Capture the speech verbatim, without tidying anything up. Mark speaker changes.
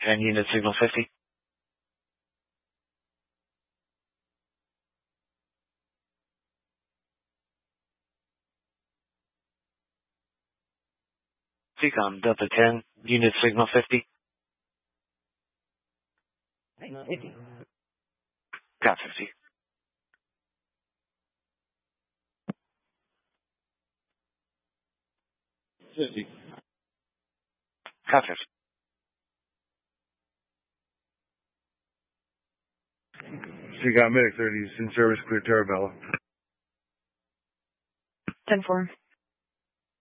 Speaker 1: ten unit signal fifty. Seacom Delta ten, unit signal fifty.
Speaker 2: fifty.
Speaker 1: Got fifty.
Speaker 3: fifty.
Speaker 1: Got fifty.
Speaker 3: Seacom Medic thirty is in service, clear Terabella.
Speaker 2: ten four.